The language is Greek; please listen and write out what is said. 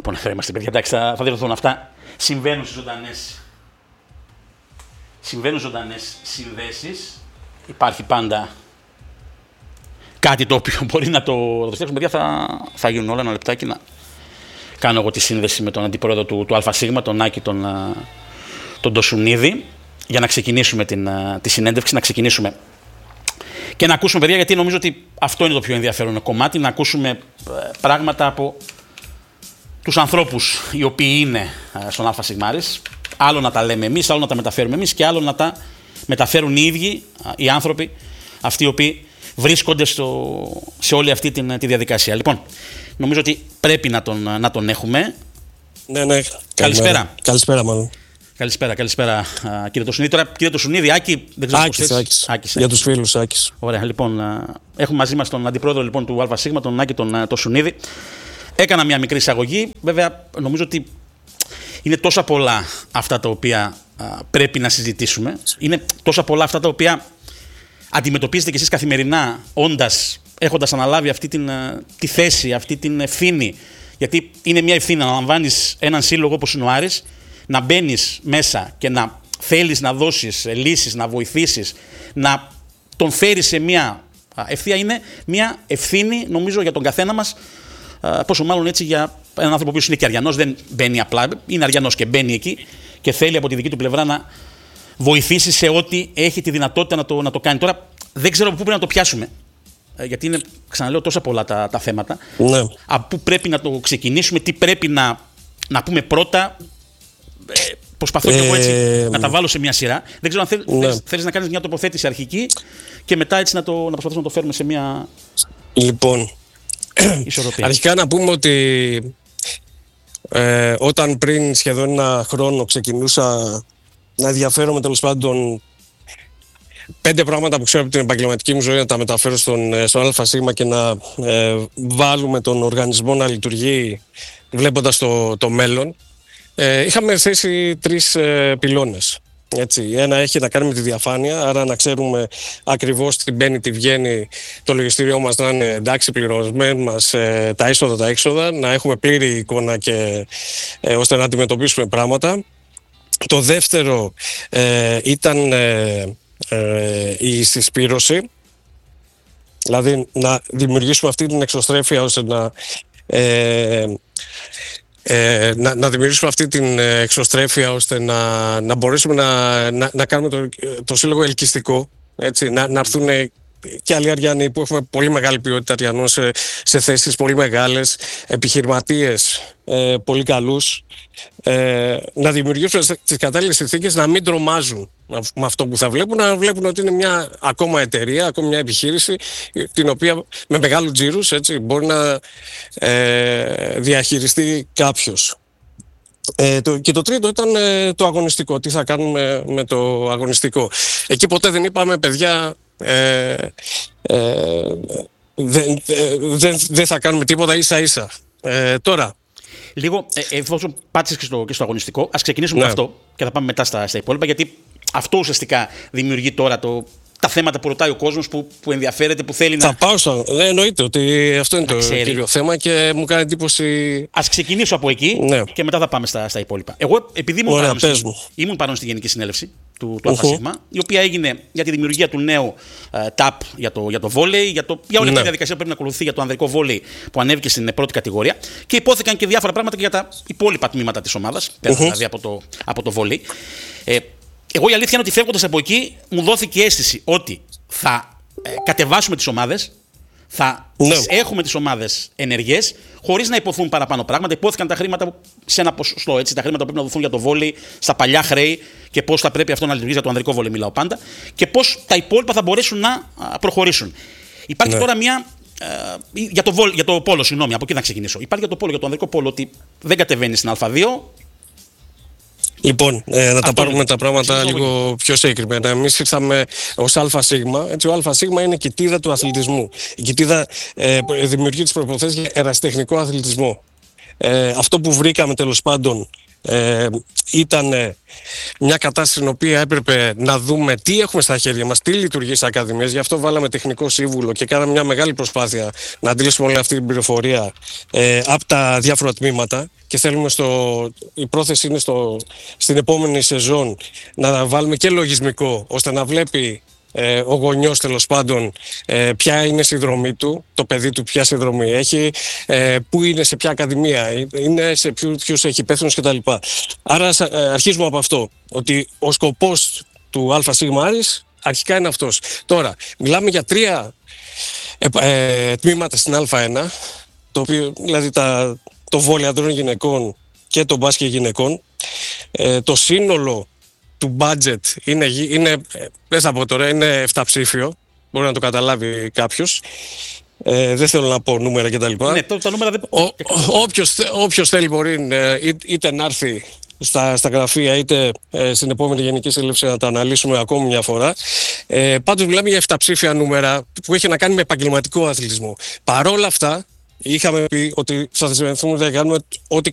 λοιπόν, θα είμαστε παιδιά. Εντάξει, θα δηλωθούν αυτά. Συμβαίνουν ζωντανές συνδέσεις. Υπάρχει πάντα κάτι το οποίο μπορεί να το φτιάξουμε. Παιδιά, θα γίνουν όλα. Ένα λεπτάκι να κάνω εγώ τη σύνδεση με τον αντιπρόεδρο του ΑΣ, τον Άκη, τον Τοσουνίδη, για να ξεκινήσουμε τη συνέντευξη, να ξεκινήσουμε και να ακούσουμε, παιδιά, γιατί νομίζω ότι αυτό είναι το πιο ενδιαφέρον κομμάτι, να ακούσουμε πράγματα από τους ανθρώπους οι οποίοι είναι στον ΑΣ. Άλλο να τα λέμε εμείς, άλλο να τα μεταφέρουμε εμείς και άλλο να τα μεταφέρουν οι ίδιοι οι άνθρωποι αυτοί οι οποίοι βρίσκονται σε όλη αυτή τη διαδικασία. Λοιπόν, νομίζω ότι πρέπει να τον έχουμε. Ναι. Καλησπέρα. Καλησπέρα, μάλλον. Καλησπέρα, κύριε Τοσουνίδη. Τώρα, κύριε Τοσουνίδη, Άκη, δεν ξέρω πώς Άκης. Για τους φίλους, Άκης. Ωραία, λοιπόν, έχουμε μαζί μας τον αντιπρόεδρο λοιπόν, του ΑΣ, τον Άκη τον Τοσουνίδη. Έκανα μια μικρή εισαγωγή. Βέβαια, νομίζω ότι είναι τόσα πολλά αυτά τα οποία πρέπει να συζητήσουμε. Είναι τόσα πολλά αυτά τα οποία αντιμετωπίζετε κι εσείς καθημερινά, έχοντας αναλάβει αυτή τη θέση, αυτή την ευθύνη. Γιατί είναι μια ευθύνη να λαμβάνεις έναν σύλλογο όπως είναι ο Άρης, να μπαίνεις μέσα και να θέλεις να δώσεις λύσεις, να βοηθήσεις, να τον φέρεις σε μια ευθεία. Είναι μια ευθύνη, νομίζω, για τον καθένα μας, πόσο μάλλον έτσι για έναν άνθρωπο που είναι και αριανός, δεν μπαίνει απλά, είναι αριανός και μπαίνει εκεί και θέλει από τη δική του πλευρά να βοηθήσει σε ό,τι έχει τη δυνατότητα να το κάνει. Τώρα δεν ξέρω από πού πρέπει να το πιάσουμε, γιατί είναι, ξαναλέω, τόσα πολλά τα θέματα. Ναι. Από πού πρέπει να το ξεκινήσουμε, τι πρέπει να πούμε πρώτα. Προσπαθώ και εγώ έτσι να τα βάλω σε μια σειρά. Δεν ξέρω αν θέλεις να κάνεις μια τοποθέτηση αρχική και μετά έτσι να προσπαθήσουμε να το φέρουμε σε μια λοιπόν ισορροπία. Αρχικά να πούμε ότι όταν πριν σχεδόν ένα χρόνο ξεκινούσα να ενδιαφέρομαι, τέλος πάντων, 5 πράγματα που ξέρω από την επαγγελματική μου ζωή να τα μεταφέρω στον ΑΣ και να βάλουμε τον οργανισμό να λειτουργεί βλέποντας το μέλλον. Είχαμε θέσει 3 πυλώνες. Έτσι. Ένα έχει να κάνει με τη διαφάνεια, άρα να ξέρουμε ακριβώς τι μπαίνει, τι βγαίνει, το λογιστήριό μας να είναι εντάξει, πληρωμένοι μας τα έσοδα, τα έξοδα, να έχουμε πλήρη εικόνα και ώστε να αντιμετωπίσουμε πράγματα. Το δεύτερο ήταν η συσπήρωση, δηλαδή να δημιουργήσουμε αυτή την εξωστρέφεια ώστε να δημιουργήσουμε αυτή την εξωστρέφεια ώστε να μπορέσουμε να κάνουμε το σύλλογο ελκυστικό, έτσι, να έρθουν και άλλοι αριανοί που έχουμε πολύ μεγάλη ποιότητα αριανών σε θέσεις πολύ μεγάλες, επιχειρηματίες πολύ καλούς, να δημιουργήσουμε τις κατάλληλες συνθήκες να μην τρομάζουν με αυτό που θα βλέπουν, να βλέπουν ότι είναι μια ακόμα εταιρεία, ακόμα μια επιχείρηση την οποία με μεγάλους τζίρους, έτσι, μπορεί να διαχειριστεί κάποιος. Και το τρίτο ήταν το αγωνιστικό. Τι θα κάνουμε με το αγωνιστικό. Εκεί ποτέ δεν είπαμε, παιδιά, δεν θα κάνουμε τίποτα ίσα-ίσα. Τώρα, λίγο, εφόσον πάτησες και στο αγωνιστικό, ας ξεκινήσουμε με αυτό και θα πάμε μετά στα υπόλοιπα, γιατί αυτό ουσιαστικά δημιουργεί τώρα τα θέματα που ρωτάει ο κόσμος, που ενδιαφέρεται, που θέλει θα πάω εννοείται ότι αυτό είναι το κύριο θέμα και μου κάνει εντύπωση. Ας ξεκινήσω από εκεί και μετά θα πάμε στα υπόλοιπα. Εγώ, επειδή ήμουν παρόν στη Γενική Συνέλευση του ΑΣ, η οποία έγινε για τη δημιουργία του νέου ΤΑΠ για το βόλεϊ, για όλη τη διαδικασία που πρέπει να ακολουθεί για το ανδρικό βόλεϊ που ανέβηκε στην πρώτη κατηγορία, και υπόθηκαν και διάφορα πράγματα και για τα υπόλοιπα τμήματα της ομάδας, δηλαδή από το βόλεϊ. Εγώ η αλήθεια είναι ότι φεύγοντας από εκεί μου δόθηκε αίσθηση ότι θα κατεβάσουμε τις ομάδες, θα έχουμε τις ομάδες ενεργές, χωρίς να υποθούν παραπάνω πράγματα. Υπόθηκαν τα χρήματα σε ένα ποσοστό, έτσι, τα χρήματα που πρέπει να δοθούν για το βόλεϊ, στα παλιά χρέη και πώς θα πρέπει αυτό να λειτουργήσει για το ανδρικό βόλεϊ, μιλάω πάντα, και πώς τα υπόλοιπα θα μπορέσουν να προχωρήσουν. Υπάρχει τώρα μια. Για το πόλο, συγγνώμη, από εκεί να ξεκινήσω. Υπάρχει για το πόλο, για το ανδρικό πόλο, ότι δεν κατεβαίνει στην Α2. Λοιπόν, να τα πάρουμε τα πράγματα λίγο πιο συγκεκριμένα. Εμείς ήρθαμε ως ΑΣ. Έτσι, ο ΑΣ είναι η κοιτίδα του αθλητισμού. Η κοιτίδα δημιουργεί τις προϋποθέσεις για ερασιτεχνικό αθλητισμό. Αυτό που βρήκαμε, τέλος πάντων, ήταν μια κατάσταση στην οποία έπρεπε να δούμε τι έχουμε στα χέρια μας, τι λειτουργεί στις ακαδημίες. Γι' αυτό βάλαμε τεχνικό σύμβουλο και κάναμε μια μεγάλη προσπάθεια να αντιλήσουμε όλη αυτή την πληροφορία από τα διάφορα τμήματα. και θέλουμε η πρόθεση είναι στην επόμενη σεζόν να βάλουμε και λογισμικό ώστε να βλέπει ο γονιός τέλος πάντων ποια είναι η συνδρομή του, το παιδί του ποια συνδρομή έχει, πού είναι, σε ποια ακαδημία είναι, σε ποιους έχει υπεύθυνους κτλ. Άρα αρχίζουμε από αυτό, ότι ο σκοπός του ΑΣ αρχικά είναι αυτός. Τώρα, μιλάμε για 3 τμήματα στην Α1, το οποίο, δηλαδή το βόλεϊ ανδρών γυναικών και το μπάσκετ γυναικών. Το σύνολο του budget είναι δεν θα πω τώρα, είναι 7ψήφιο. Μπορεί να το καταλάβει κάποιος. Δεν θέλω να πω νούμερα κτλ. Ναι, τα νούμερα δεν... Όποιος θέλει μπορεί είτε να έρθει στα γραφεία είτε στην επόμενη Γενική Σύλληψη να τα αναλύσουμε ακόμη μια φορά. Πάντως μιλάμε για 7ψήφια νούμερα που έχει να κάνει με επαγγελματικό αθλητισμό. Παρόλα αυτά, είχαμε πει ότι θα δεσμευτούμε να κάνουμε ό,τι